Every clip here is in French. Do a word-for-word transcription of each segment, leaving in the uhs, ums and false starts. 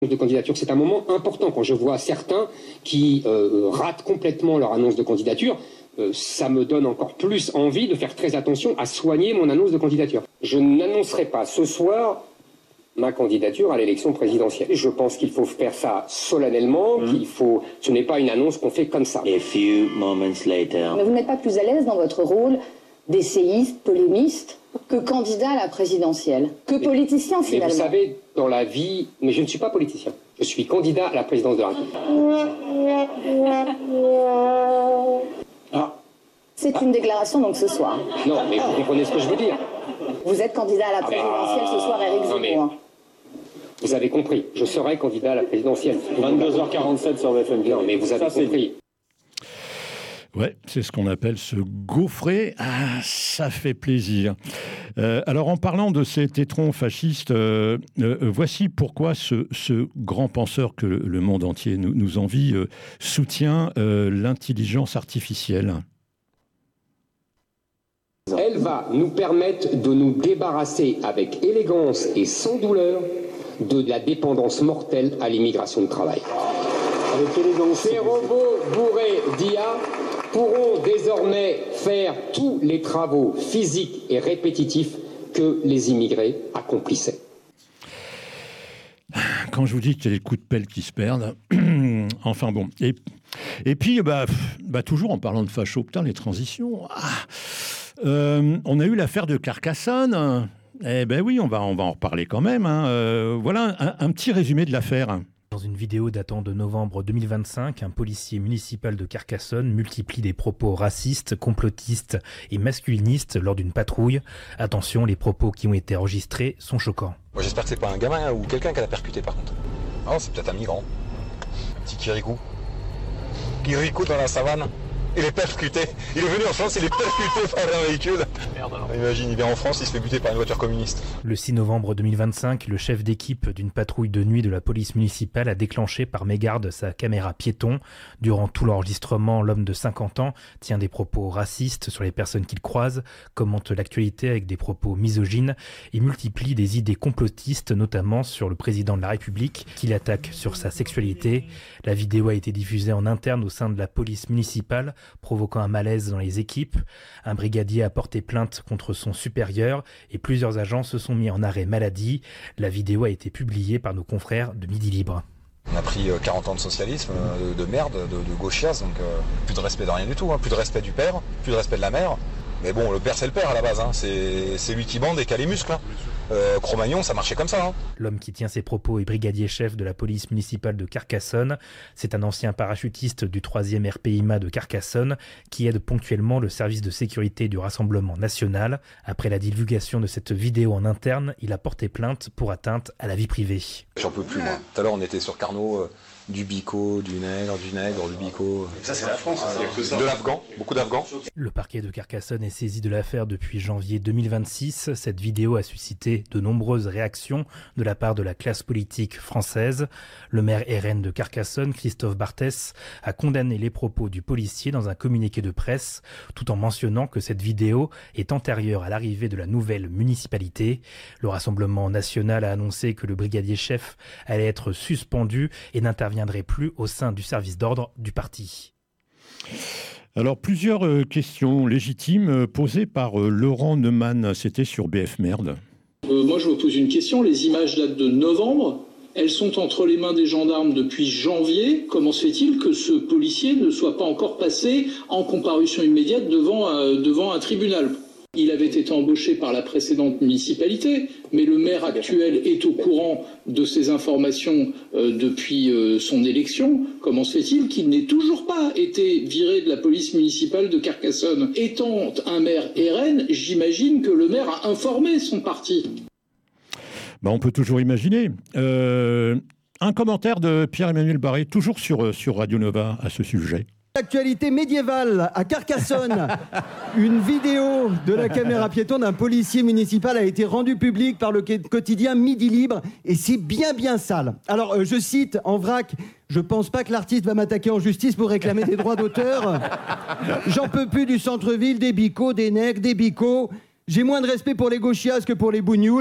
de candidature, c'est un moment important. Quand je vois certains qui euh, ratent complètement leur annonce de candidature, euh, ça me donne encore plus envie de faire très attention à soigner mon annonce de candidature. Je n'annoncerai pas ce soir ma candidature à l'élection présidentielle. Je pense qu'il faut faire ça solennellement, mmh. qu'il faut. Ce n'est pas une annonce qu'on fait comme ça. A few moments later. Mais vous n'êtes pas plus à l'aise dans votre rôle d'essayiste, polémiste, que candidat à la présidentielle, que mais, politicien finalement. Mais vous savez, dans la vie, mais je ne suis pas politicien. Je suis candidat à la présidence de la République. Ah. C'est ah. une déclaration donc ce soir. Non, mais vous comprenez ce que je veux dire. Vous êtes candidat à la présidentielle ah. ce soir, Éric Zemmour. Vous avez compris, je serai candidat à la présidentielle. vingt-deux heures quarante-sept sur B F M. Non, mais vous avez ça, compris. Ouais, c'est ce qu'on appelle se gaufrer. Ah, ça fait plaisir. Euh, alors, en parlant de cet étron fasciste, euh, euh, voici pourquoi ce, ce grand penseur que le monde entier nous, nous envie euh, soutient euh, l'intelligence artificielle. Elle va nous permettre de nous débarrasser avec élégance et sans douleur de la dépendance mortelle à l'immigration de travail. Avec élégance. Ces robots bourrés d'I A pourront désormais faire tous les travaux physiques et répétitifs que les immigrés accomplissaient. Quand je vous dis qu'il y a des coups de pelle qui se perdent, enfin bon. Et, et puis, bah, bah, toujours en parlant de facho, putain, les transitions. Ah, euh, on a eu l'affaire de Carcassonne. Eh ben oui, on va, on va en reparler quand même. Hein. Euh, voilà un, un petit résumé de l'affaire. Dans une vidéo datant de novembre deux mille vingt-cinq, un policier municipal de Carcassonne multiplie des propos racistes, complotistes et masculinistes lors d'une patrouille. Attention, les propos qui ont été enregistrés sont choquants. Moi, j'espère que c'est pas un gamin ou quelqu'un qui l'a percuté par contre. Non, c'est peut-être un migrant. Un petit Kirikou. Kirikou dans la savane. Il est percuté. Il est venu en France, il est percuté par un véhicule. Merde alors. Imagine, il vient en France, il se fait buter par une voiture communiste. Le six novembre deux mille vingt-cinq, le chef d'équipe d'une patrouille de nuit de la police municipale a déclenché par mégarde sa caméra piéton. Durant tout l'enregistrement, l'homme de cinquante ans tient des propos racistes sur les personnes qu'il croise, commente l'actualité avec des propos misogynes et multiplie des idées complotistes, notamment sur le président de la République, qu'il attaque sur sa sexualité. La vidéo a été diffusée en interne au sein de la police municipale, provoquant un malaise dans les équipes. Un brigadier a porté plainte contre son supérieur et plusieurs agents se sont mis en arrêt maladie. La vidéo a été publiée par nos confrères de Midi Libre. On a pris quarante ans de socialisme, de, de merde, de, de gauchias, donc euh, plus de respect de rien du tout, hein, plus de respect du père, plus de respect de la mère. Mais bon, le père c'est le père à la base, hein. c'est, c'est lui qui bande et qui a les muscles. Hein. Euh, Cro-Magnon, ça marchait comme ça. Hein. L'homme qui tient ses propos est brigadier-chef de la police municipale de Carcassonne. C'est un ancien parachutiste du troisième R P I M A de Carcassonne qui aide ponctuellement le service de sécurité du Rassemblement national. Après la divulgation de cette vidéo en interne, il a porté plainte pour atteinte à la vie privée. J'en peux plus, moi. Tout à l'heure, on était sur Carnot. Euh... Du bico, du nègre, du nègre, du bico. Ça, c'est la France. Hein, que ça. De l'Afghan, beaucoup d'Afghans. Le parquet de Carcassonne est saisi de l'affaire depuis janvier deux mille vingt-six. Cette vidéo a suscité de nombreuses réactions de la part de la classe politique française. Le maire R N de Carcassonne, Christophe Barthès, a condamné les propos du policier dans un communiqué de presse, tout en mentionnant que cette vidéo est antérieure à l'arrivée de la nouvelle municipalité. Le Rassemblement national a annoncé que le brigadier-chef allait être suspendu et n'interviendrait viendrait plus au sein du service d'ordre du parti. Alors, plusieurs euh, questions légitimes euh, posées par euh, Laurent Neumann. C'était sur B F Merde. Euh, moi, je vous pose une question. Les images datent de novembre. Elles sont entre les mains des gendarmes depuis janvier. Comment se fait-il que ce policier ne soit pas encore passé en comparution immédiate devant, euh, devant un tribunal ? Il avait été embauché par la précédente municipalité, mais le maire actuel est au courant de ces informations euh, depuis euh, son élection. Comment se fait-il qu'il n'ait toujours pas été viré de la police municipale de Carcassonne ? Étant un maire R N, j'imagine que le maire a informé son parti. Ben, on peut toujours imaginer. Euh, un commentaire de Pierre-Emmanuel Barré, toujours sur, sur Radio Nova à ce sujet. Actualité médiévale à Carcassonne. Une vidéo de la caméra piéton d'un policier municipal a été rendue publique par le quotidien Midi Libre et c'est bien bien sale. Alors euh, je cite en vrac, je pense pas que l'artiste va m'attaquer en justice pour réclamer des droits d'auteur. J'en peux plus du centre-ville, des bicots, des nègres, des bicots. J'ai moins de respect pour les gauchias que pour les bougnoules.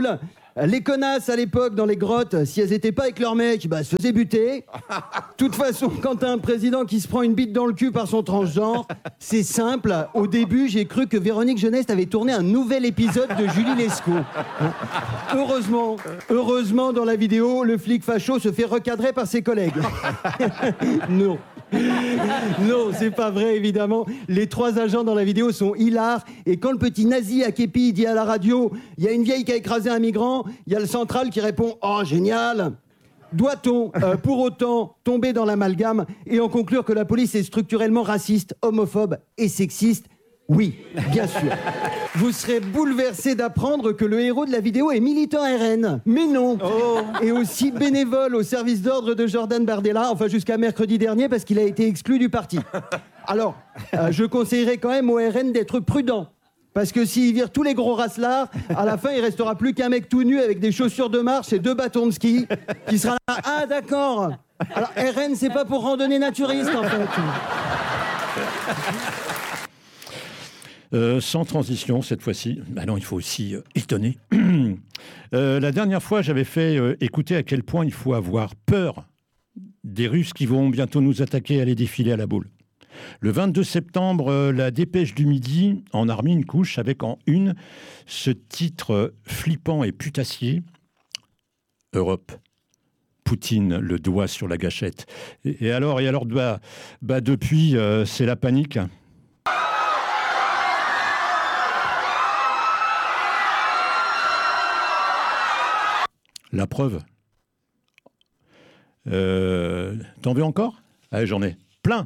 Les connasses, à l'époque, dans les grottes, si elles étaient pas avec leur mec, bah, elles se faisaient buter. De toute façon, quand t'as un président qui se prend une bite dans le cul par son transgenre, c'est simple. Au début, j'ai cru que Véronique Jeunesse avait tourné un nouvel épisode de Julie Lescaut. Heureusement, heureusement, dans la vidéo, le flic facho se fait recadrer par ses collègues. Non. Non, c'est pas vrai, évidemment. Les trois agents dans la vidéo sont hilars. Et quand le petit nazi à képi dit à la radio « Il y a une vieille qui a écrasé un migrant », il y a le central qui répond « Oh, génial !» Doit-on, euh, pour autant, tomber dans l'amalgame et en conclure que la police est structurellement raciste, homophobe et sexiste ? Oui, bien sûr. Vous serez bouleversé d'apprendre que le héros de la vidéo est militant R N. Mais non. Oh. Et aussi bénévole au service d'ordre de Jordan Bardella, enfin jusqu'à mercredi dernier, parce qu'il a été exclu du parti. Alors, euh, je conseillerais quand même au R N d'être prudent. Parce que s'il vire tous les gros raslards, à la fin, il restera plus qu'un mec tout nu avec des chaussures de marche et deux bâtons de ski, qui sera là. Ah, d'accord. Alors, R N, c'est pas pour randonnée naturiste, en fait. Euh, sans transition cette fois-ci. Bah non, il faut aussi euh, étonner. euh, la dernière fois, j'avais fait euh, écouter à quel point il faut avoir peur des Russes qui vont bientôt nous attaquer et aller défiler à la boule. Le vingt-deux septembre, euh, la Dépêche du Midi en a remis une couche avec en une ce titre euh, flippant et putassier. Europe. Poutine, le doigt sur la gâchette. Et, et alors, et alors bah, bah depuis, euh, c'est la panique. La preuve. Euh, T'en veux encore? Allez, j'en ai plein.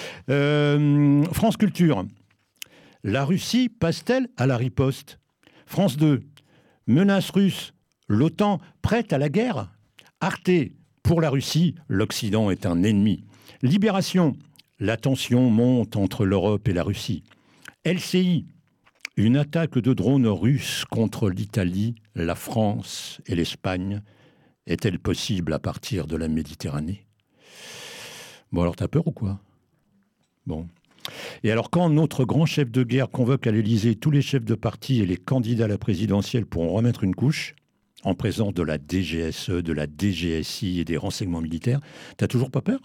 Euh, France Culture. La Russie passe-t-elle à la riposte? France deux. Menace russe. L'OTAN prête à la guerre? Arte. Pour la Russie, l'Occident est un ennemi. Libération. La tension monte entre l'Europe et la Russie. L C I. Une attaque de drones russes contre l'Italie, la France et l'Espagne est-elle possible à partir de la Méditerranée? Bon, alors t'as peur ou quoi? Bon. Et alors quand notre grand chef de guerre convoque à l'Élysée tous les chefs de parti et les candidats à la présidentielle pour en remettre une couche, en présence de la D G S E, de la D G S I et des renseignements militaires, t'as toujours pas peur?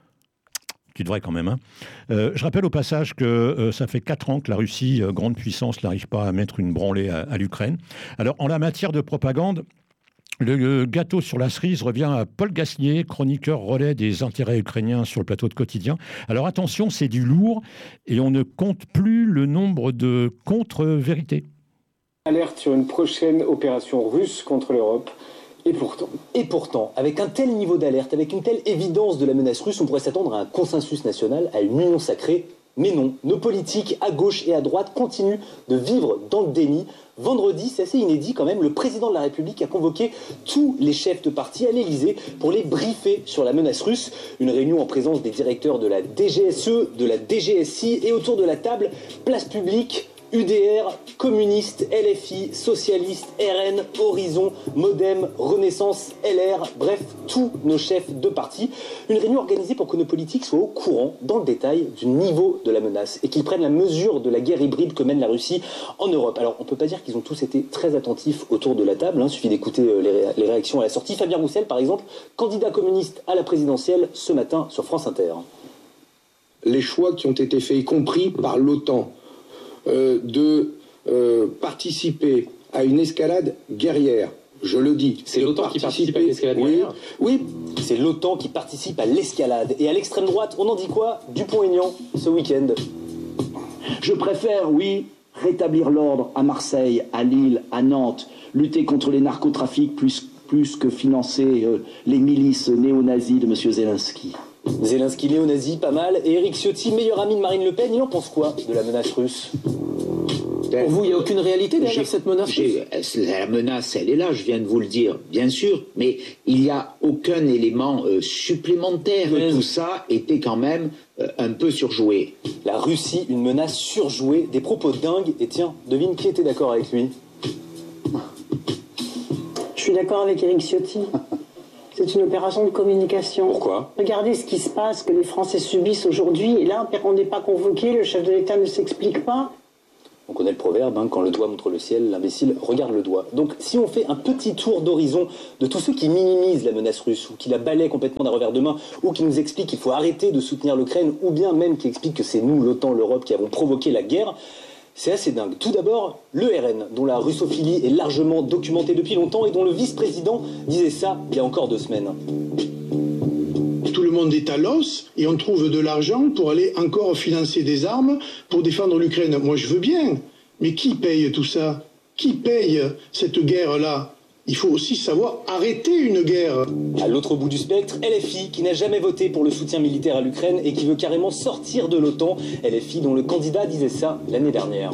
Tu devrais quand même. Hein. Euh, je rappelle au passage que euh, ça fait quatre ans que la Russie, euh, grande puissance, n'arrive pas à mettre une branlée à, à l'Ukraine. Alors, en la matière de propagande, le, le gâteau sur la cerise revient à Paul Gasnier, chroniqueur relais des intérêts ukrainiens sur le plateau de Quotidien. Alors, attention, c'est du lourd et on ne compte plus le nombre de contre-vérités. Alerte sur une prochaine opération russe contre l'Europe. Et pourtant, et pourtant, avec un tel niveau d'alerte, avec une telle évidence de la menace russe, on pourrait s'attendre à un consensus national, à une union sacrée. Mais non, nos politiques à gauche et à droite continuent de vivre dans le déni. Vendredi, c'est assez inédit quand même, le président de la République a convoqué tous les chefs de parti à l'Élysée pour les briefer sur la menace russe. Une réunion en présence des directeurs de la D G S E, de la D G S I et autour de la table, place publique, U D R, communiste, L F I, socialiste, R N, Horizon, Modem, Renaissance, L R, bref, tous nos chefs de parti. Une réunion organisée pour que nos politiques soient au courant, dans le détail, du niveau de la menace et qu'ils prennent la mesure de la guerre hybride que mène la Russie en Europe. Alors, on ne peut pas dire qu'ils ont tous été très attentifs autour de la table, hein. Il suffit d'écouter les, ré les réactions à la sortie. Fabien Roussel, par exemple, candidat communiste à la présidentielle ce matin sur France Inter. Les choix qui ont été faits, y compris par l'OTAN, Euh, de euh, participer à une escalade guerrière. Je le dis. C'est l'OTAN qui participe à l'escalade guerrière? Oui. C'est l'OTAN qui participe à l'escalade. Et à l'extrême droite, on en dit quoi? Dupont-Aignan, ce week-end. Je préfère, oui, rétablir l'ordre à Marseille, à Lille, à Nantes, lutter contre les narcotrafics plus, plus que financer euh, les milices néo-nazis de M. Zelensky. Zelensky néo-nazi, pas mal. Et Éric Ciotti, meilleur ami de Marine Le Pen, il en pense quoi de la menace russe? Ben, Pour vous, il n'y a aucune réalité derrière cette menace russe? La menace, elle est là, je viens de vous le dire, bien sûr, mais il n'y a aucun élément euh, supplémentaire. Mais... Tout ça était quand même euh, un peu surjoué. La Russie, une menace surjouée, des propos dingues. Et tiens, devine qui était d'accord avec lui? Je suis d'accord avec Éric Ciotti. C'est une opération de communication. Pourquoi? Regardez ce qui se passe, que les Français subissent aujourd'hui. Et là, on n'est pas convoqué, le chef de l'État ne s'explique pas. Donc connaît le proverbe, hein, quand le doigt montre le ciel, l'imbécile regarde le doigt. Donc si on fait un petit tour d'horizon de tous ceux qui minimisent la menace russe, ou qui la balayent complètement d'un revers de main, ou qui nous expliquent qu'il faut arrêter de soutenir l'Ukraine, ou bien même qui expliquent que c'est nous, l'OTAN, l'Europe, qui avons provoqué la guerre, c'est assez dingue. Tout d'abord, l'E R N, dont la russophilie est largement documentée depuis longtemps et dont le vice-président disait ça il y a encore deux semaines. Tout le monde est à l'os et on trouve de l'argent pour aller encore financer des armes pour défendre l'Ukraine. Moi, je veux bien, mais qui paye tout ça? Qui paye cette guerre-là? Il faut aussi savoir arrêter une guerre. À l'autre bout du spectre, L F I, qui n'a jamais voté pour le soutien militaire à l'Ukraine et qui veut carrément sortir de l'OTAN. L F I dont le candidat disait ça l'année dernière.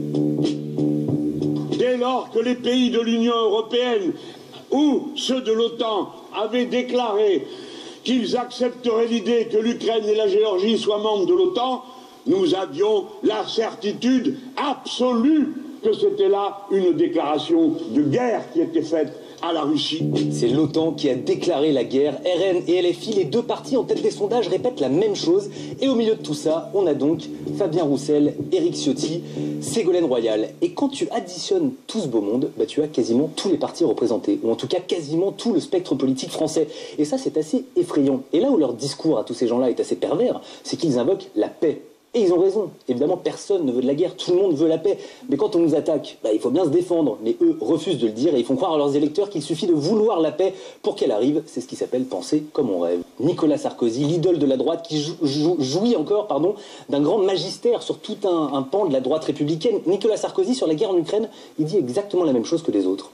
Dès lors que les pays de l'Union européenne ou ceux de l'OTAN avaient déclaré qu'ils accepteraient l'idée que l'Ukraine et la Géorgie soient membres de l'OTAN, nous avions la certitude absolue que c'était là une déclaration de guerre qui était faite à la Russie. C'est l'OTAN qui a déclaré la guerre. R N et L F I, les deux partis en tête des sondages, répètent la même chose. Et au milieu de tout ça, on a donc Fabien Roussel, Éric Ciotti, Ségolène Royal. Et quand tu additionnes tout ce beau monde, bah, tu as quasiment tous les partis représentés, ou en tout cas quasiment tout le spectre politique français. Et ça, c'est assez effrayant. Et là où leur discours à tous ces gens-là est assez pervers, c'est qu'ils invoquent la paix. Et ils ont raison. Évidemment, personne ne veut de la guerre. Tout le monde veut la paix. Mais quand on nous attaque, bah, il faut bien se défendre. Mais eux refusent de le dire et ils font croire à leurs électeurs qu'il suffit de vouloir la paix pour qu'elle arrive. C'est ce qui s'appelle penser comme on rêve. Nicolas Sarkozy, l'idole de la droite, qui jou jou jouit encore pardon, d'un grand magistère sur tout un, un pan de la droite républicaine. Nicolas Sarkozy, sur la guerre en Ukraine, il dit exactement la même chose que les autres.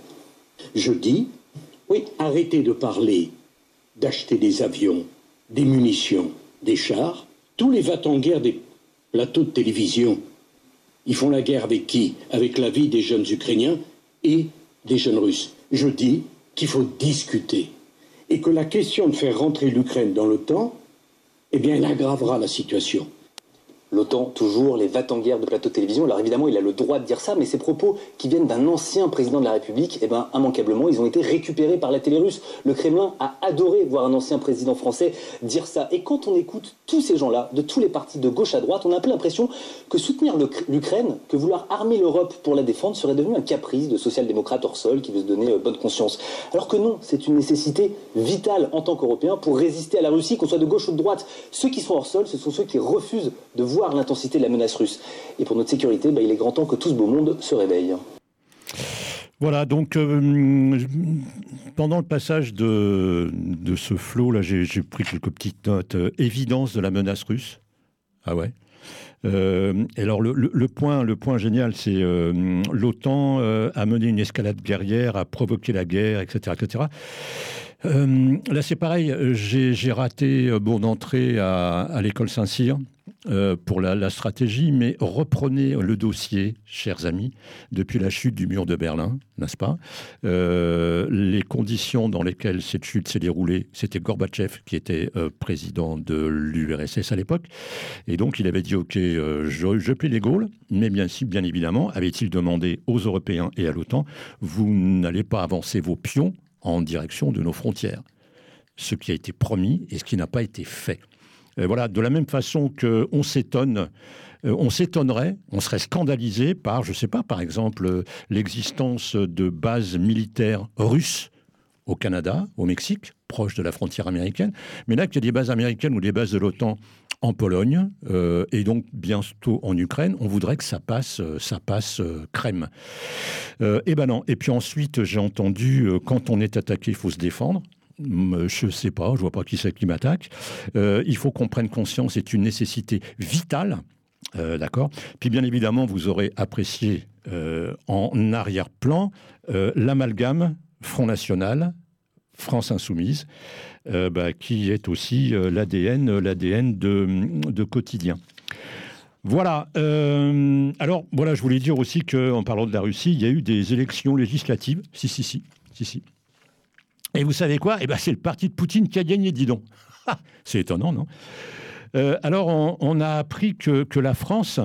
Je dis, oui, arrêtez de parler d'acheter des avions, des munitions, des chars. Tous les va-t-en-guerre des plateaux de télévision, ils font la guerre avec qui? Avec la vie des jeunes Ukrainiens et des jeunes Russes. Je dis qu'il faut discuter et que la question de faire rentrer l'Ukraine dans l'OTAN, eh bien, elle aggravera la situation. L'OTAN, toujours, les va-t-en-guerre de plateau de télévision. Alors évidemment, il a le droit de dire ça, mais ces propos qui viennent d'un ancien président de la République, eh ben, immanquablement, ils ont été récupérés par la télé russe. Le Kremlin a adoré voir un ancien président français dire ça. Et quand on écoute tous ces gens-là, de tous les partis de gauche à droite, on a un peu l'impression que soutenir l'Ukraine, que vouloir armer l'Europe pour la défendre, serait devenu un caprice de social-démocrate hors sol qui veut se donner euh, bonne conscience. Alors que non, c'est une nécessité vitale en tant qu'Européens pour résister à la Russie, qu'on soit de gauche ou de droite. Ceux qui sont hors sol, ce sont ceux qui refusent de voir l'intensité de la menace russe. Et pour notre sécurité, bah, il est grand temps que tout ce beau monde se réveille. Voilà, donc euh, pendant le passage de, de ce flot, là, j'ai pris quelques petites notes. Euh, évidence de la menace russe. Ah ouais. Euh, alors le, le, le, point, le point génial, c'est euh, l'OTAN euh, a mené une escalade guerrière, a provoqué la guerre, et cetera, et cetera. Euh, là, c'est pareil. J'ai raté mon entrée à, à l'école Saint-Cyr euh, pour la, la stratégie, mais reprenez le dossier, chers amis, depuis la chute du mur de Berlin, n'est-ce pas? euh, Les conditions dans lesquelles cette chute s'est déroulée, c'était Gorbatchev qui était euh, président de l'U R S S à l'époque, et donc il avait dit ok, euh, je, je plie les Gaules, mais bien, bien évidemment, avait-il demandé aux Européens et à l'OTAN, vous n'allez pas avancer vos pions en direction de nos frontières. Ce qui a été promis et ce qui n'a pas été fait. Et voilà, de la même façon qu'on s'étonne, euh, on s'étonnerait, on serait scandalisé par, je ne sais pas, par exemple, euh, l'existence de bases militaires russes au Canada, au Mexique, proche de la frontière américaine. Mais là, qu'il y a des bases américaines ou des bases de l'OTAN en Pologne, euh, et donc bientôt en Ukraine, on voudrait que ça passe, ça passe euh, crème. Euh, et ben non. Et puis ensuite, j'ai entendu, euh, quand on est attaqué, il faut se défendre. Je ne sais pas, je ne vois pas qui c'est qui m'attaque. Euh, il faut qu'on prenne conscience, c'est une nécessité vitale. Euh, D'accord. Puis bien évidemment, vous aurez apprécié euh, en arrière-plan euh, l'amalgame Front National, France Insoumise, euh, bah, qui est aussi euh, l'A D N, l'A D N de, de Quotidien. Voilà. Euh, alors, voilà, je voulais dire aussi qu'en parlant de la Russie, il y a eu des élections législatives. Si, si, si. si, si. Et vous savez quoi? Eh ben, c'est le parti de Poutine qui a gagné, dis donc. C'est étonnant, non? euh, Alors, on, on a appris que, que la France...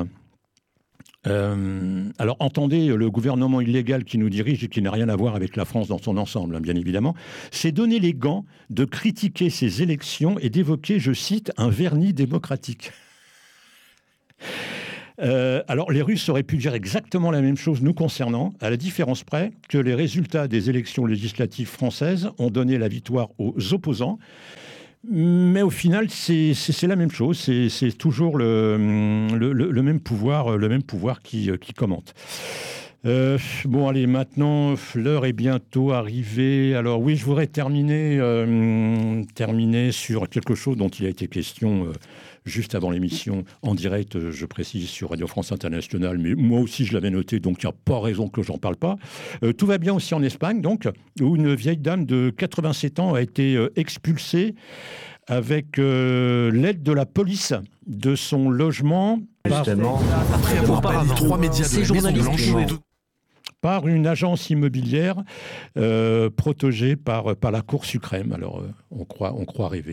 Euh, alors, entendez, le gouvernement illégal qui nous dirige et qui n'a rien à voir avec la France dans son ensemble, hein, bien évidemment, s'est donné les gants de critiquer ces élections et d'évoquer, je cite, un vernis démocratique. Euh, alors, les Russes auraient pu dire exactement la même chose nous concernant, à la différence près que les résultats des élections législatives françaises ont donné la victoire aux opposants. Mais au final, c'est, c'est, c'est la même chose. C'est, c'est toujours le, le, le, le même pouvoir, le même pouvoir qui, qui commente. Euh, bon, allez, maintenant, l'heure est bientôt arrivée. Alors oui, je voudrais terminer, euh, terminer sur quelque chose dont il a été question euh, juste avant l'émission, en direct, euh, je précise, sur Radio France Internationale, mais moi aussi je l'avais noté, donc il n'y a pas raison que j'en parle pas. Euh, tout va bien aussi en Espagne, donc, où une vieille dame de quatre-vingt-sept ans a été euh, expulsée avec euh, l'aide de la police de son logement. Justement, après avoir parlé trois médias de la Maison Blanche, par une agence immobilière euh, protégée par, par la Cour suprême. Alors, euh, on croit, on croit rêver.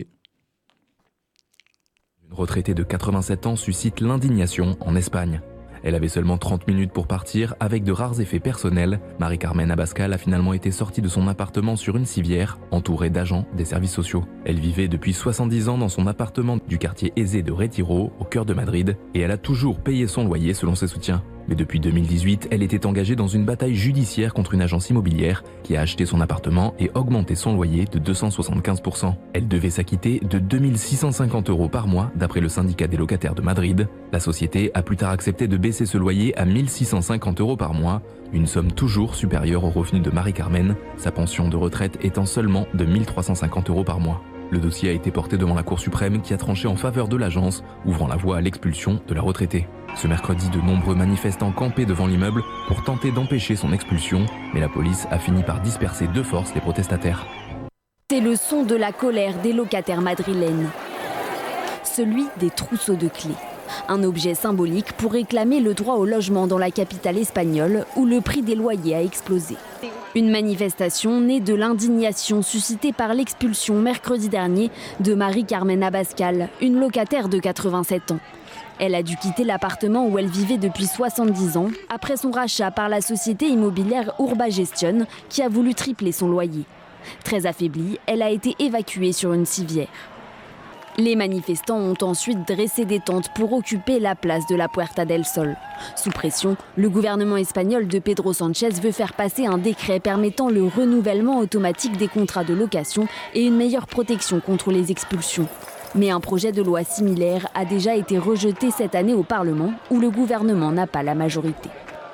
Une retraitée de quatre-vingt-sept ans suscite l'indignation en Espagne. Elle avait seulement trente minutes pour partir, avec de rares effets personnels. Marie-Carmen Abascal a finalement été sortie de son appartement sur une civière, entourée d'agents des services sociaux. Elle vivait depuis soixante-dix ans dans son appartement du quartier aisé de Retiro, au cœur de Madrid, et elle a toujours payé son loyer selon ses soutiens. Mais depuis deux mille dix-huit, elle était engagée dans une bataille judiciaire contre une agence immobilière qui a acheté son appartement et augmenté son loyer de deux cent soixante-quinze pour cent. Elle devait s'acquitter de deux mille six cent cinquante euros par mois d'après le syndicat des locataires de Madrid. La société a plus tard accepté de baisser ce loyer à mille six cent cinquante euros par mois, une somme toujours supérieure au revenu de Marie-Carmen, sa pension de retraite étant seulement de mille trois cent cinquante euros par mois. Le dossier a été porté devant la Cour suprême qui a tranché en faveur de l'agence, ouvrant la voie à l'expulsion de la retraitée. Ce mercredi, de nombreux manifestants campaient devant l'immeuble pour tenter d'empêcher son expulsion, mais la police a fini par disperser de force les protestataires. C'est le son de la colère des locataires madrilènes. Celui des trousseaux de clés. Un objet symbolique pour réclamer le droit au logement dans la capitale espagnole où le prix des loyers a explosé. Une manifestation née de l'indignation suscitée par l'expulsion mercredi dernier de Marie-Carmen Abascal, une locataire de quatre-vingt-sept ans. Elle a dû quitter l'appartement où elle vivait depuis soixante-dix ans après son rachat par la société immobilière Urbagestion qui a voulu tripler son loyer. Très affaiblie, elle a été évacuée sur une civière. Les manifestants ont ensuite dressé des tentes pour occuper la place de la Puerta del Sol. Sous pression, le gouvernement espagnol de Pedro Sánchez veut faire passer un décret permettant le renouvellement automatique des contrats de location et une meilleure protection contre les expulsions. Mais un projet de loi similaire a déjà été rejeté cette année au Parlement, où le gouvernement n'a pas la majorité.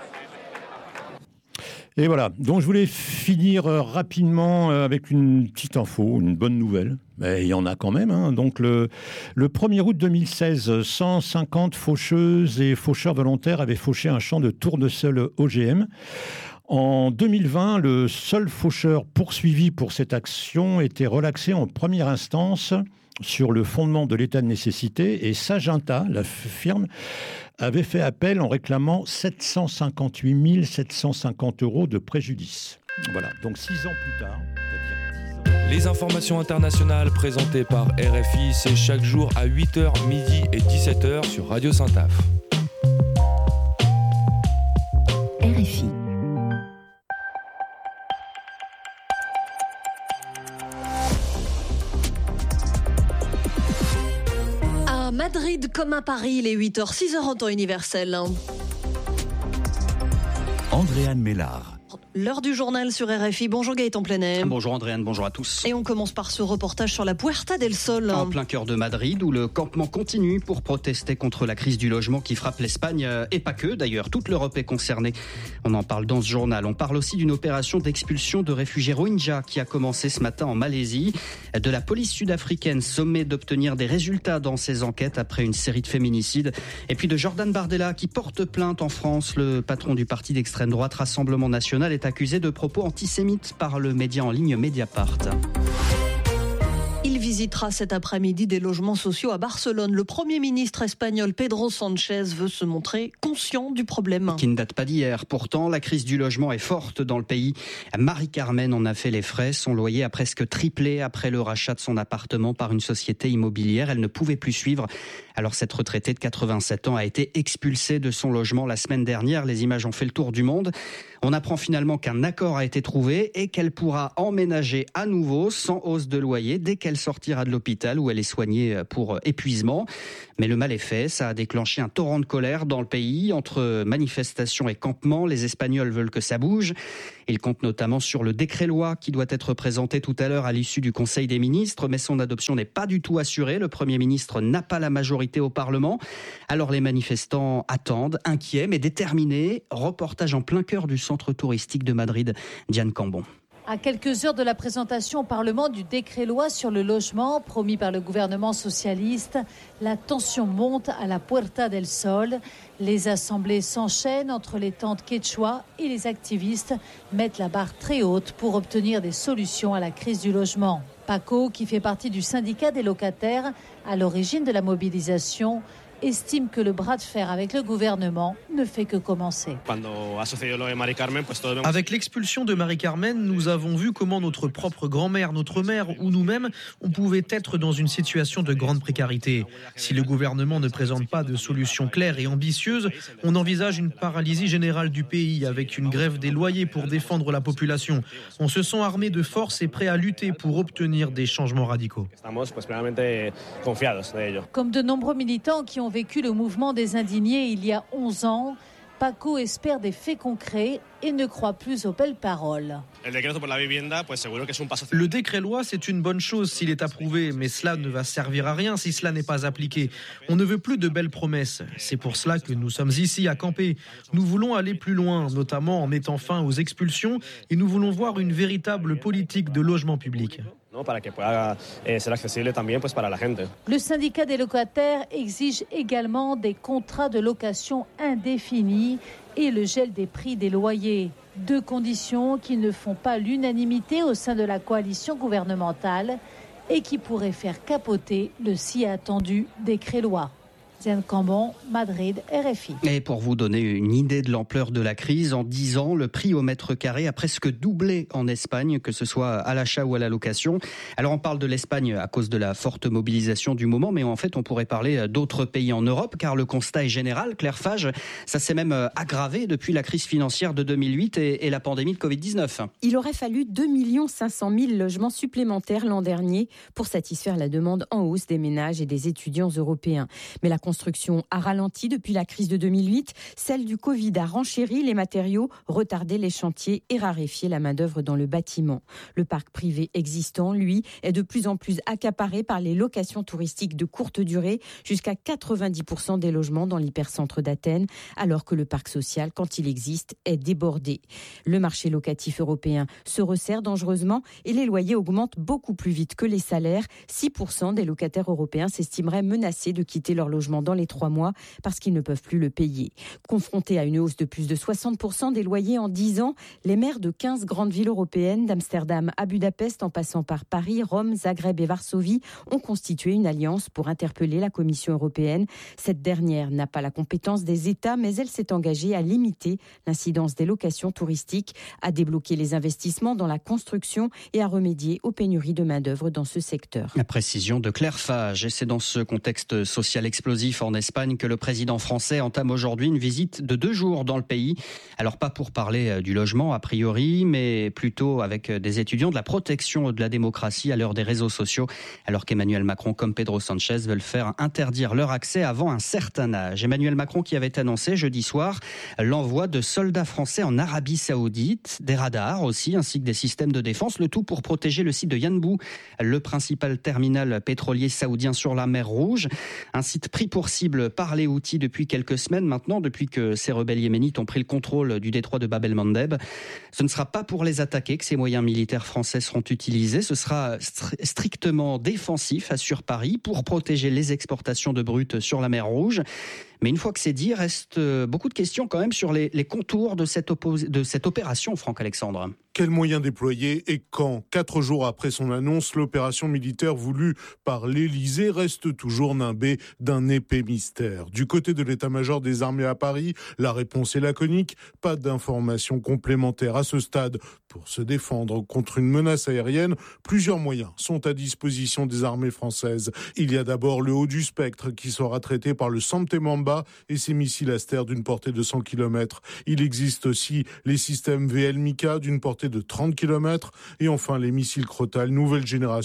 Et voilà, donc je voulais finir rapidement avec une petite info, une bonne nouvelle. Mais il y en a quand même. Hein. Donc le, le premier août deux mille seize, cent cinquante faucheuses et faucheurs volontaires avaient fauché un champ de tournesol O G M. En deux mille vingt, le seul faucheur poursuivi pour cette action était relaxé en première instance sur le fondement de l'état de nécessité, et Syngenta, la firme, avait fait appel en réclamant sept cent cinquante-huit mille sept cent cinquante euros de préjudice. Voilà, donc six ans plus tard, c'est-à-dire dix ans... Les informations internationales présentées par R F I, c'est chaque jour à huit heures, midi et dix-sept heures sur Radio Saint-Af. R F I. Madrid comme à Paris, les huit heures, six heures en temps universel. Andréane Mélard. L'heure du journal sur R F I. Bonjour Gaëtan Plenet. Bonjour Andréane, bonjour à tous. Et on commence par ce reportage sur la Puerta del Sol. En plein cœur de Madrid, où le campement continue pour protester contre la crise du logement qui frappe l'Espagne, et pas que d'ailleurs, toute l'Europe est concernée. On en parle dans ce journal. On parle aussi d'une opération d'expulsion de réfugiés Rohingyas qui a commencé ce matin en Malaisie. De la police sud-africaine sommée d'obtenir des résultats dans ses enquêtes après une série de féminicides. Et puis de Jordan Bardella qui porte plainte en France. Le patron du parti d'extrême droite Rassemblement National est accusé de propos antisémites par le média en ligne Mediapart. Il visitera cet après-midi des logements sociaux à Barcelone. Le Premier ministre espagnol Pedro Sánchez veut se montrer conscient du problème. Qui ne date pas d'hier. Pourtant, la crise du logement est forte dans le pays. Marie-Carmen en a fait les frais. Son loyer a presque triplé après le rachat de son appartement par une société immobilière. Elle ne pouvait plus suivre. Alors cette retraitée de quatre-vingt-sept ans a été expulsée de son logement la semaine dernière. Les images ont fait le tour du monde. On apprend finalement qu'un accord a été trouvé et qu'elle pourra emménager à nouveau sans hausse de loyer dès qu'elle sortira sortira de l'hôpital où elle est soignée pour épuisement. Mais le mal est fait, ça a déclenché un torrent de colère dans le pays. Entre manifestations et campements, les Espagnols veulent que ça bouge. Ils comptent notamment sur le décret-loi qui doit être présenté tout à l'heure à l'issue du Conseil des ministres, mais son adoption n'est pas du tout assurée. Le Premier ministre n'a pas la majorité au Parlement. Alors les manifestants attendent, inquiets mais déterminés. Reportage en plein cœur du centre touristique de Madrid, Diane Cambon. À quelques heures de la présentation au Parlement du décret-loi sur le logement promis par le gouvernement socialiste, la tension monte à la Puerta del Sol. Les assemblées s'enchaînent entre les tentes quechua et les activistes mettent la barre très haute pour obtenir des solutions à la crise du logement. Paco, qui fait partie du syndicat des locataires à l'origine de la mobilisation, estime que le bras de fer avec le gouvernement ne fait que commencer. Avec l'expulsion de Marie-Carmen, nous avons vu comment notre propre grand-mère, notre mère ou nous-mêmes, on pouvait être dans une situation de grande précarité. Si le gouvernement ne présente pas de solution claire et ambitieuse, on envisage une paralysie générale du pays avec une grève des loyers pour défendre la population. On se sent armé de force et prêt à lutter pour obtenir des changements radicaux. Comme de nombreux militants qui ont vécu le mouvement des indignés il y a onze ans, Paco espère des faits concrets et ne croit plus aux belles paroles. Le décret-loi, c'est une bonne chose s'il est approuvé, mais cela ne va servir à rien si cela n'est pas appliqué. On ne veut plus de belles promesses. C'est pour cela que nous sommes ici à camper. Nous voulons aller plus loin, notamment en mettant fin aux expulsions, et nous voulons voir une véritable politique de logement public. Le syndicat des locataires exige également des contrats de location indéfinis et le gel des prix des loyers. Deux conditions qui ne font pas l'unanimité au sein de la coalition gouvernementale et qui pourraient faire capoter le si attendu décret-loi. Diane Cambon, Madrid, R F I. Et pour vous donner une idée de l'ampleur de la crise, en dix ans, le prix au mètre carré a presque doublé en Espagne, que ce soit à l'achat ou à la location. Alors on parle de l'Espagne à cause de la forte mobilisation du moment, mais en fait on pourrait parler d'autres pays en Europe, car le constat est général. Claire Fage, ça s'est même aggravé depuis la crise financière de deux mille huit et, et la pandémie de covid dix-neuf. Il aurait fallu deux millions cinq cent mille logements supplémentaires l'an dernier pour satisfaire la demande en hausse des ménages et des étudiants européens. Mais la La construction a ralenti depuis la crise de deux mille huit. Celle du Covid a renchéri les matériaux, retardé les chantiers et raréfié la main-d'œuvre dans le bâtiment. Le parc privé existant, lui, est de plus en plus accaparé par les locations touristiques de courte durée, jusqu'à quatre-vingt-dix pour cent des logements dans l'hypercentre d'Athènes, alors que le parc social, quand il existe, est débordé. Le marché locatif européen se resserre dangereusement et les loyers augmentent beaucoup plus vite que les salaires. six pour cent des locataires européens s'estimeraient menacés de quitter leur logement dans les trois mois parce qu'ils ne peuvent plus le payer. Confrontés à une hausse de plus de soixante pour cent des loyers en dix ans, les maires de quinze grandes villes européennes, d'Amsterdam à Budapest en passant par Paris, Rome, Zagreb et Varsovie, ont constitué une alliance pour interpeller la Commission européenne. Cette dernière n'a pas la compétence des États, mais elle s'est engagée à limiter l'incidence des locations touristiques, à débloquer les investissements dans la construction et à remédier aux pénuries de main-d'œuvre dans ce secteur. La précision de Claire Fage, et c'est dans ce contexte social explosif en Espagne que le président français entame aujourd'hui une visite de deux jours dans le pays. Alors pas pour parler du logement a priori, mais plutôt avec des étudiants de la protection de la démocratie à l'heure des réseaux sociaux, alors qu'Emmanuel Macron comme Pedro Sanchez veulent faire interdire leur accès avant un certain âge. Emmanuel Macron qui avait annoncé jeudi soir l'envoi de soldats français en Arabie Saoudite, des radars aussi, ainsi que des systèmes de défense, le tout pour protéger le site de Yanbu, le principal terminal pétrolier saoudien sur la mer Rouge, un site pris pour cible par les Houthis depuis quelques semaines maintenant, depuis que ces rebelles yéménites ont pris le contrôle du détroit de Bab el-Mandeb. Ce ne sera pas pour les attaquer que ces moyens militaires français seront utilisés, ce sera stri- strictement défensif, assure Paris, pour protéger les exportations de brut sur la mer Rouge. Mais une fois que c'est dit, reste beaucoup de questions quand même sur les, les contours de cette, oppos- de cette opération, Franck Alexandre. Quels moyens déployer et quand ? Quatre jours après son annonce, l'opération militaire voulue par l'Élysée reste toujours nimbée d'un épais mystère. Du côté de l'état-major des armées à Paris, la réponse est laconique. Pas d'informations complémentaires à ce stade. Pour se défendre contre une menace aérienne, plusieurs moyens sont à disposition des armées françaises. Il y a d'abord le haut du spectre qui sera traité par le Santé Mamba et ses missiles Aster d'une portée de cent kilomètres. Il existe aussi les systèmes V L Mika d'une portée de trente kilomètres et enfin les missiles Crotale nouvelle génération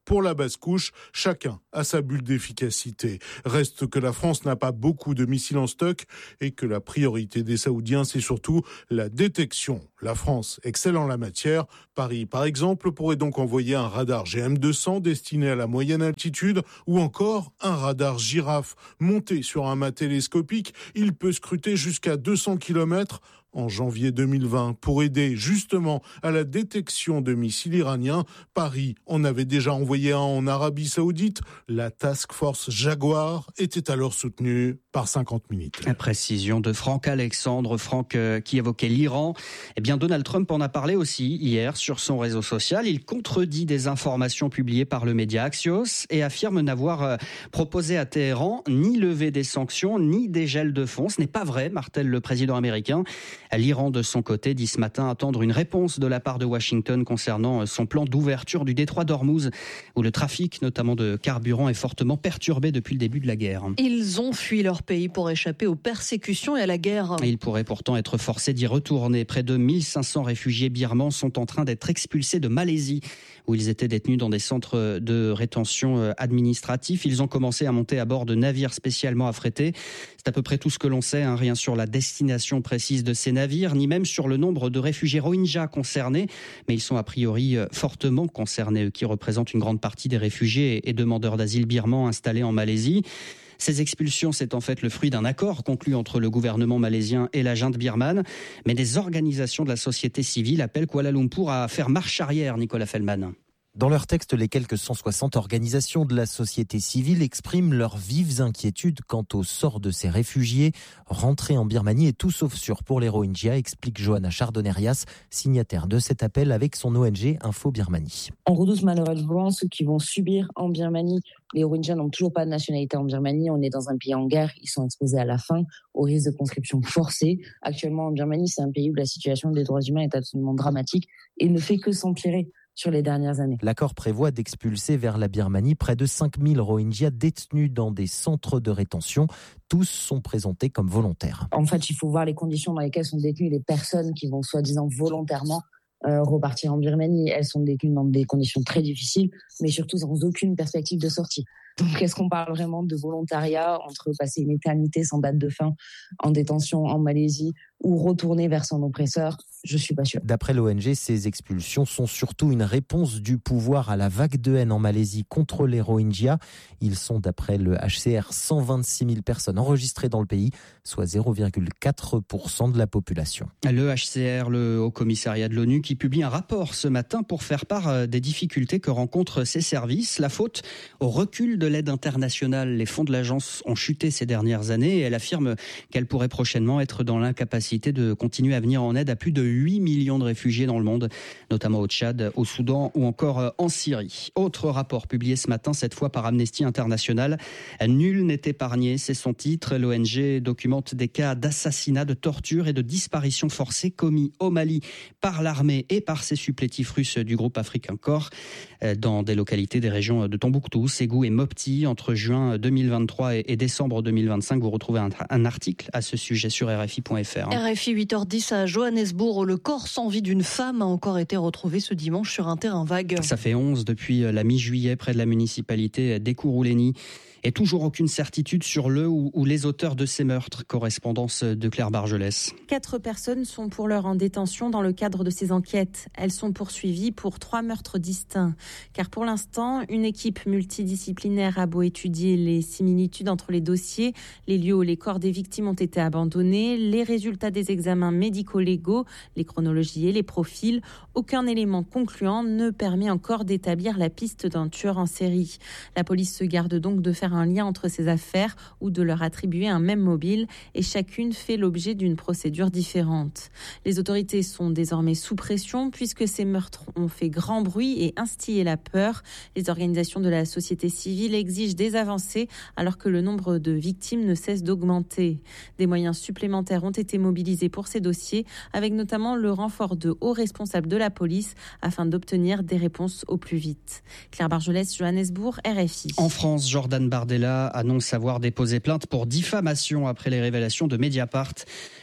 Pour la basse couche, chacun a sa bulle d'efficacité. Reste que la France n'a pas beaucoup de missiles en stock et que la priorité des Saoudiens, c'est surtout la détection. La France excelle en la matière. Paris, par exemple, pourrait donc envoyer un radar G M deux cents destiné à la moyenne altitude ou encore un radar girafe monté sur un mât télescopique. Il peut scruter jusqu'à deux cents kilomètres en janvier deux mille vingt pour aider justement à la détection de missiles iraniens. Paris en avait déjà envoyé un en Arabie Saoudite. La Task Force Jaguar était alors soutenue par cinquante militaires. La précision de Franck Alexandre, Franck euh, qui évoquait l'Iran. Eh bien, Donald Trump en a parlé aussi hier sur son réseau social. Il contredit des informations publiées par le média Axios et affirme n'avoir euh, proposé à Téhéran ni lever des sanctions, ni dégel de fonds. Ce n'est pas vrai, martèle le président américain. L'Iran, de son côté, dit ce matin attendre une réponse de la part de Washington concernant son plan d'ouverture du détroit d'Ormuz, où le trafic, notamment de carburant, est fortement perturbé depuis le début de la guerre. Ils ont fui leur pays pour échapper aux persécutions et à la guerre. Ils pourraient pourtant être forcés d'y retourner. Près de mille cinq cents réfugiés birmans sont en train d'être expulsés de Malaisie, où ils étaient détenus dans des centres de rétention administratifs. Ils ont commencé à monter à bord de navires spécialement affrétés. C'est à peu près tout ce que l'on sait, hein, rien sur la destination précise de ces navires, ni même sur le nombre de réfugiés Rohingyas concernés. Mais ils sont a priori fortement concernés, eux qui représentent une grande partie des réfugiés et demandeurs d'asile birmans installés en Malaisie. Ces expulsions, c'est en fait le fruit d'un accord conclu entre le gouvernement malaisien et la junte birmane. Mais des organisations de la société civile appellent Kuala Lumpur à faire marche arrière, Nicolas Fellman. Dans leur texte, les quelques cent soixante organisations de la société civile expriment leurs vives inquiétudes quant au sort de ces réfugiés. Rentrer en Birmanie est tout sauf sûr pour les Rohingyas, explique Johanna Chardonnerias, signataire de cet appel avec son O N G Info Birmanie. On redoute malheureusement ceux qui vont subir en Birmanie. Les Rohingyas n'ont toujours pas de nationalité en Birmanie. On est dans un pays en guerre. Ils sont exposés à la faim, au risque de conscription forcée. Actuellement en Birmanie, c'est un pays où la situation des droits humains est absolument dramatique et ne fait que s'empirer sur les dernières années. L'accord prévoit d'expulser vers la Birmanie près de cinq mille Rohingyas détenus dans des centres de rétention. Tous sont présentés comme volontaires. En fait, il faut voir les conditions dans lesquelles sont détenues les personnes qui vont soi-disant volontairement euh, repartir en Birmanie. Elles sont détenues dans des conditions très difficiles, mais surtout sans aucune perspective de sortie. Donc, est-ce qu'on parle vraiment de volontariat entre passer une éternité sans date de fin en détention en Malaisie ou retourner vers son oppresseur? Je suis pas sûre. D'après l'O N G, ces expulsions sont surtout une réponse du pouvoir à la vague de haine en Malaisie contre les Rohingyas. Ils sont, d'après le H C R, cent vingt-six mille personnes enregistrées dans le pays, soit zéro virgule quatre pour cent de la population. Le H C R, le Haut Commissariat de l'ONU, qui publie un rapport ce matin pour faire part des difficultés que rencontrent ses services. La faute au recul de l'aide internationale. Les fonds de l'agence ont chuté ces dernières années et elle affirme qu'elle pourrait prochainement être dans l'incapacité de continuer à venir en aide à plus de huit millions de réfugiés dans le monde, notamment au Tchad, au Soudan ou encore en Syrie. Autre rapport publié ce matin, cette fois par Amnesty International. Nul n'est épargné, c'est son titre. L'O N G documente des cas d'assassinat, de torture et de disparition forcée commis au Mali par l'armée et par ses supplétifs russes du groupe Africain Corps dans des localités des régions de Tombouctou, Ségou et Mopti. Entre juin deux mille vingt-trois et décembre deux mille vingt-cinq, vous retrouvez un, un article à ce sujet sur R F I point F R. R F I huit heures dix à Johannesburg, le corps sans vie d'une femme a encore été retrouvé ce dimanche sur un terrain vague. Ça fait onze depuis la mi-juillet près de la municipalité d'Ekurhuleni. Et toujours aucune certitude sur le ou, ou les auteurs de ces meurtres. Correspondance de Claire Bargelès. Quatre personnes sont pour l'heure en détention dans le cadre de ces enquêtes. Elles sont poursuivies pour trois meurtres distincts. Car pour l'instant, une équipe multidisciplinaire a beau étudier les similitudes entre les dossiers, les lieux où les corps des victimes ont été abandonnés, les résultats des examens médico-légaux, les chronologies et les profils, aucun élément concluant ne permet encore d'établir la piste d'un tueur en série. La police se garde donc de faire un lien entre ces affaires ou de leur attribuer un même mobile et chacune fait l'objet d'une procédure différente. Les autorités sont désormais sous pression puisque ces meurtres ont fait grand bruit et instillé la peur. Les organisations de la société civile exigent des avancées alors que le nombre de victimes ne cesse d'augmenter. Des moyens supplémentaires ont été mobilisés pour ces dossiers avec notamment le renfort de hauts responsables de la police afin d'obtenir des réponses au plus vite. Claire Bargelès, Johannesburg, R F I. En France, Jordan Bardella annonce avoir déposé plainte pour diffamation après les révélations de Mediapart.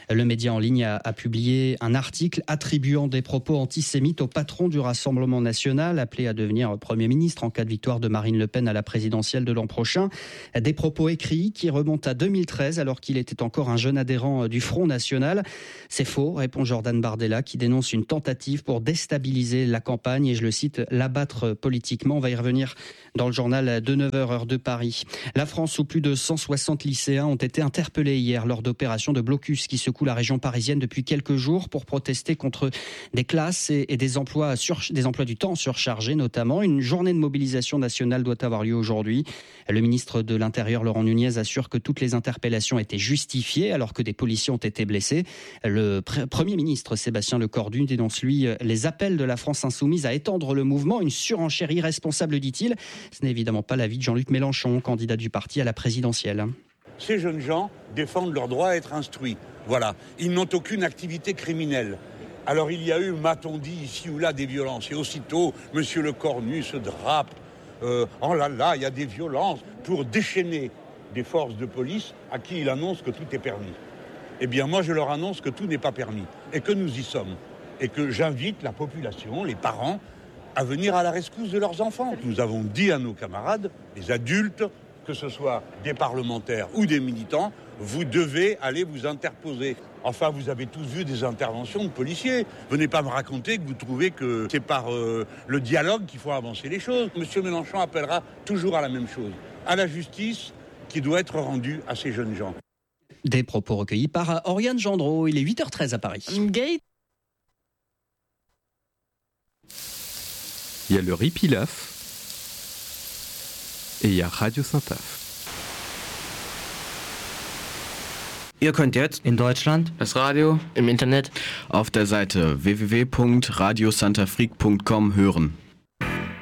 Le média en ligne a, a publié un article attribuant des propos antisémites au patron du Rassemblement national, appelé à devenir Premier ministre en cas de victoire de Marine Le Pen à la présidentielle de l'an prochain. Des propos écrits qui remontent à deux mille treize, alors qu'il était encore un jeune adhérent du Front National. C'est faux, répond Jordan Bardella, qui dénonce une tentative pour déstabiliser la campagne et, je le cite, l'abattre politiquement. On va y revenir dans le journal de neuf heures, heure de Paris. La France, où plus de cent soixante lycéens ont été interpellés hier lors d'opérations de blocus qui secouent la région parisienne depuis quelques jours pour protester contre des classes et, et des, emplois sur, des emplois du temps surchargés notamment. Une journée de mobilisation nationale doit avoir lieu aujourd'hui. Le ministre de l'Intérieur, Laurent Nunez, assure que toutes les interpellations étaient justifiées alors que des policiers ont été blessés. Le pr- Premier ministre, Sébastien Lecornu, dénonce lui les appels de la France insoumise à étendre le mouvement. Une surenchère irresponsable, dit-il. Ce n'est évidemment pas l'avis de Jean-Luc Mélenchon, candidat du parti à la présidentielle. Ces jeunes gens défendent leur droit à être instruits. Voilà. Ils n'ont aucune activité criminelle. Alors il y a eu, m'a-t-on dit, ici ou là des violences. Et aussitôt, M. Lecornu se drape. Euh, oh là là, il y a des violences pour déchaîner des forces de police à qui il annonce que tout est permis. Eh bien, moi, je leur annonce que tout n'est pas permis et que nous y sommes. Et que j'invite la population, les parents, à venir à la rescousse de leurs enfants. Nous avons dit à nos camarades, les adultes, que ce soit des parlementaires ou des militants, vous devez aller vous interposer. Enfin, vous avez tous vu des interventions de policiers. Venez pas me raconter que vous trouvez que c'est par euh, le dialogue qu'il faut avancer les choses. Monsieur Mélenchon appellera toujours à la même chose, à la justice qui doit être rendue à ces jeunes gens. Des propos recueillis par Oriane Gendreau. Il est huit heures treize à Paris. Gate. Il y a le Riz Pilaf et il y a Radio Saint-Af. Ihr könnt jetzt in Deutschland das Radio im Internet auf der Seite w w w punkt radio santa freak punkt com hören.